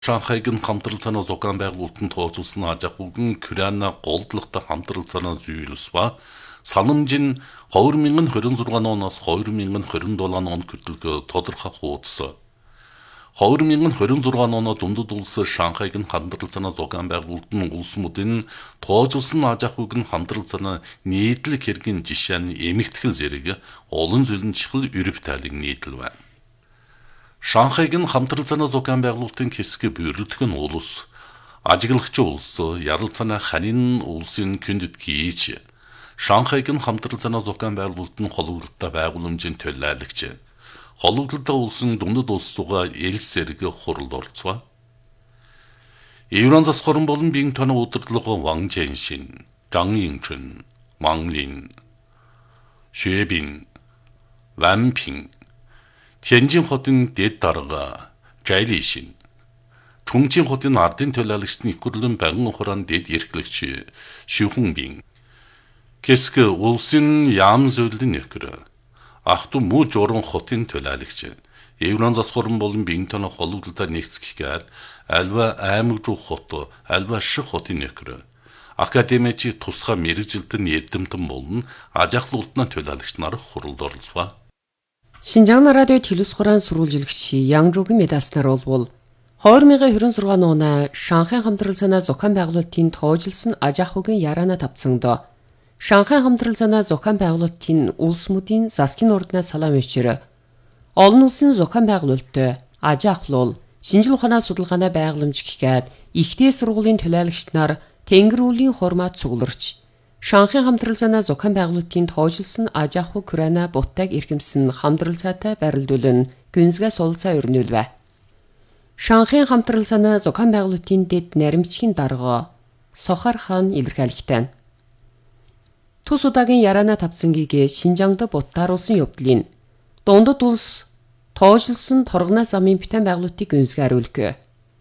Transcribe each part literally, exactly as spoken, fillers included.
Шанхайгийн хамтрал санаа зохион байгуулалтанд тооцуулсан аж ахуйн Украина голдлогтой хамтрал санаа зүйрлс ба санамж нь хоёр мянган двадцать шесть оноос хоёр мянган двадцать семь онд хүртэл тодорхой хуудас. хоёр мянган двадцать шесть оноо дундад улс Шанхайгийн хамтрал санаа зохион байгуулалтын улсуудын тооцуулсан аж ахуйн хамтрал санаа нийтлэг хэргийн жишээ нь эмэгтгэл зэрэг олон зүйлэн чихэл өрөв тайлыг нийтлэл байна. Шанхайгийн хамтрал санаа зохион байгуулалтын хэсэг бүрэлдэх нь улс, ажиглагч улс, ярал санаа ханин улсын күндэт хийж, Шанхайгийн хамтрал санаа зохион байгуулалтын хологдолтой байгууламжийн төлөөлөгч, хологдолтой улсын дундад улсууга элс зэрэг хуралд оролцов. Еврон засхорон болон биеийн тоног удирдлага Ван Чжэншин, Зhang Yingchun, Wang Lin, Xue Bin, Wang Ping, Тяньжин хотын дэд дарга Чай Лишин, Чунчин хотын ардын төлөөлөгчдийн их хурлын багийн ухаан дэд эрхлэгч Ши Хунбин, Кэск улсын яам зөвлөлийн нөхөр, Ахту Му Журан хотын төлөөлөгч, Еврон засхорон болон биеийн тоног хологдолтой нэгцгээр альва аймагжуу хот, альва ших хотын нөхөр, академич тусгай мэрэгжилтэн эдэмтэн болон аж ахуйн төлөөлөгч нар хуралд оролцов. Шинжаан радио телевиз хураан сурвалжилагч Янжуугийн медаснаар болвол хоёр мянган двадцать шесть оноо Шанхай хамтрал санаа зохион байгуулалтын тоожилсон аж ахуйн яраана тавцсанд Шанхай хамтрал санаа зохион байгуулалтын улсуудын засгийн орднаас салаам өчрө олон улсын зохион байгуулалт аж ахуйл шинжлэх ухааны судалгааны байгууламж гэхэд ихтэй сургуулийн төлөөлөгч нар тэнгэр үлийн хурмаа цугларч Шанхай хамтрал санаа зохион байгуулалтын тоожилсон аж ахуй Украина буттайг эрхэмсэн хамтрал цаатай барилдуулан гүнзгий сулцаа өрнүүлвэ. Шанхай хамтрал санаа зохион байгуулалтын дэд наримчгийн дарга Сохар хаан илэрхийлэгтэй. Тус удаагийн яраана тавцангийг Шинжаангад буттааруулсан явдлын дундад улс тоожилсон торгоноо замын битэн байгуулалтыг гүнзгий хариулг.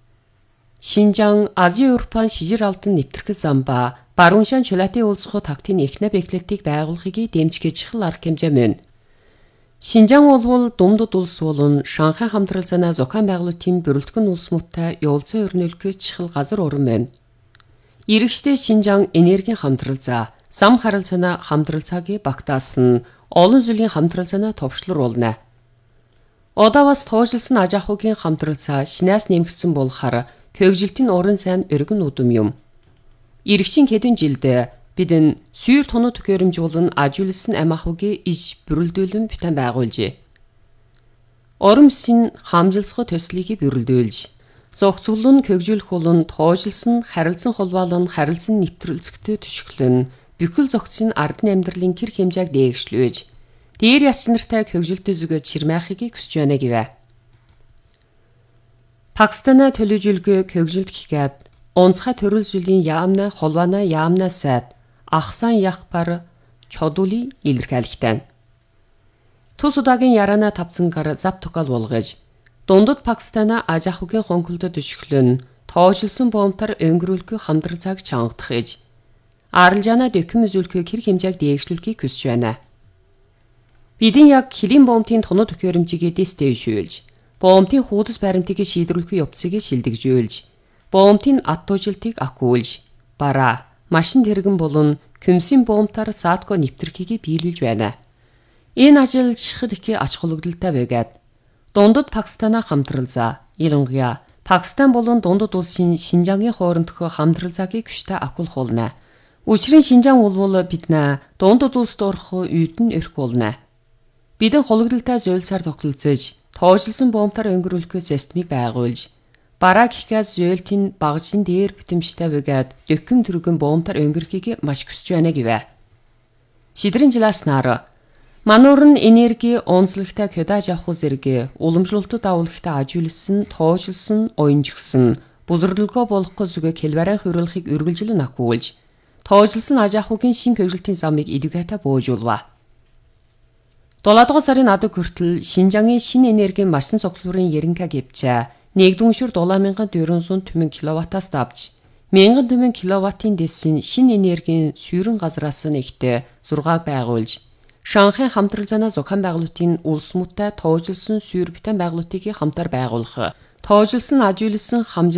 Шинжаан Азийн Европын шижир алдан нэвтрэх зам ба Барууншан Чулаатын улсхой тактийн эхнэ бэклэлтийг байгуулахыг дэмжих чухал арга хэмжээ мөн. Шинжаан улвал дундад улс болон Шанхай хамтрал санаа зохион байгуулалтын бүрэлдэхүүн улсуудтай явуулсан өрнөлөх чухал газар уран байна. Иргэжтэй Шинжаан энергийн хамтрал заа, зам харал санаа хамтрал цагийг багтаасан олон зүйлийн хамтрал санаа товчлор болно. Одоовоос тоожилсон аж ахуйн хамтрал цаа шинээс нэмэгдсэн болохоор хөгжилтийн уран сайн өргөн үдэм юм. Иргэшин хэдэн жилд бидэн сүйр тоног төхөөрөмжүүлэн ажиулсан ам ахуйг иж бүрэлдүүлэн битэн байгуулж. Оромсын хамжилсгой төслийг бүрэлдүүлж, зохицуулан хөгжүүлэх болон тоожилсон харилцан холбоолон харилцан нэвтрүүлцэгтэй төшөглөн бүхэл зохицын ардны амьдралын кэр хэмжээг дээгшлүүлж, дээр яс нартай хөгжилтөд зүгэж ширмайхыг хүсэж байна гэвэ. Пакистана төлөвжүүлгөө хөгжилт гэхэд онцгой төрөл зүйлийн яамна холбооно яамна сайд ахсан яхпар чодули илэрхийлэгтэй. Тус удаагийн яраана тавцангаар зав токол болгож дундад Пакистана аж ахуйн хонхолдод төшөглөн тоожилсон боомтар өнгөрүүлэх хамтрал цаг чангадах иж аралжаана дэхэм үзүүлэхийг хэр хэмжээг дээгшлүүлэхийг хүсэж байна. Бидэн яг хилийн боомтын тоног төхөөрөмжийг дэстэйшүүлж, боомтын хуудас баримтыг шийдвэрлэх явцыг шилдэгжүүлж, боомтын ат тужилтыг ахиулж, бараа, машин тэрэгэн болон көмсийн боомтаар саатко нэвтрхийг биелүүлж байна. Энэ ажил шихад их ач холбогдолтой байгаад дундад Пакистана хамтрал заа, ялангуяа Пакистан болон дундад улсын Шинжаангийн хоорондох хамтрал заагийг хүчтэй ахиулах болно. Учир нь Шинжаан улвал биднээ дундад улсд орох үйдэн өрх болно. Бидэн хологдолтой зөвлөсөөр тогтолцож, тоожилсон боомтаар өнгөрүүлэх системийг байгуулж, бараа гэхээс зөөлтийн багжийн дээр битэмжтэй байгаад дэхэм төргөн боомтар өнгөрөхийг маш хүсэж байна гэвэ. Шидрийн жилааснаар мануур нь энерги онцлогтой кодаж авах зэрэг уламжлалтад авуулахтай ажиулсан, тоожилсон, оюунжгсан, бузралгоо болохгүй зүг хэлбэрийн хөрөлхийг үргэлжлэн ахиулж, тоожилсон аж ахуйн шин хөгжилтийн замыг эдүгээтэй буужуулва. долоодугаар сарын адаг хүртэл Шинжаангийн шин энергийн машин цогцлуурын яринка гэвчээ нэгдүгээр шүр долоо мянган дөрвөн зуун түмэн киловаттаас давж, мянган түмэн киловаттын дэсийн шин энергийн сүйрэн газраас нэгтээ зургааг байгуулж, Шанхай хамтрал санаа зохион байгуулалтын улсуудтай тоожилсон сүйр битэн байгуулалтыг хамтар байгуулах Тоожилсон, ажигласан,